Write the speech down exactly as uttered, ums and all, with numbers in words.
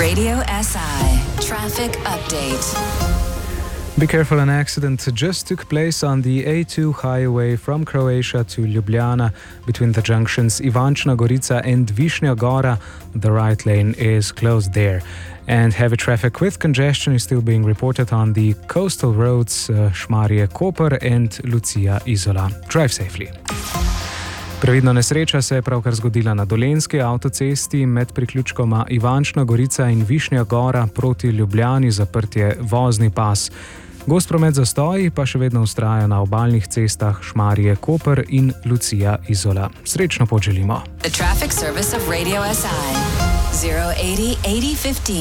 Radio S I Traffic Update. Be careful, an accident just took place on the A two highway from Croatia to Ljubljana between the junctions Ivančna Gorica and Višnja Gora. The right lane is closed there. And heavy traffic with congestion is still being reported on the coastal roads uh, Šmarje Koper and Lucija Izola. Drive safely. Previdna nesreča se je pravkar zgodila na Dolenjski avtocesti med priključkoma Ivančna Gorica in Višnja Gora proti Ljubljani, zaprt je vozni pas. Gost promet zastoji pa še vedno vztraja na obalnih cestah Šmarje Koper in Lucija Izola. Srečno pot želimo. The traffic service of Radio S I zero eighty eighty fifteen.